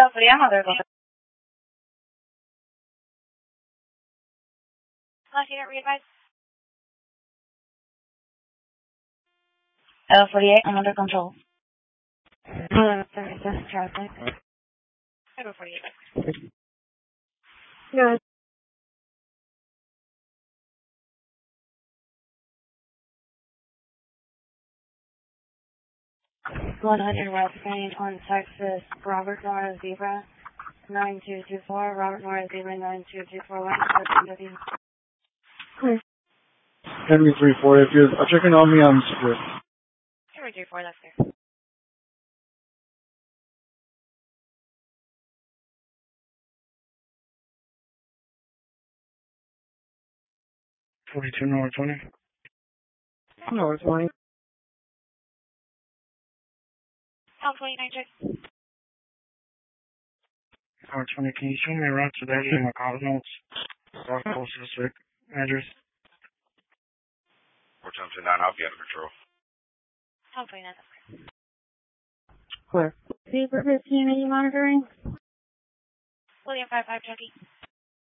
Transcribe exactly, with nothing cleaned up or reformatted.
L three, I'm other going. Last unit, re-advise. L forty-eight, I'm under control. Uh, thirty-six traffic. L forty-eight. Good. one hundred West Main on Texas, Robert Norris Zebra, nine two two four, Robert Norris Zebra, nine two two four one, Clear. Henry three four, if you're checking on me, I'm secure. Henry three four, that's clear. forty-two, North twenty. North twenty. L twenty-nine, check. North twenty, can you show me around today in my call notes? Rock Post District address. four times nine, I'll be under control. L twenty-nine, that's clear. Clear. Zebra fifteen, are you monitoring? William five five, Chucky.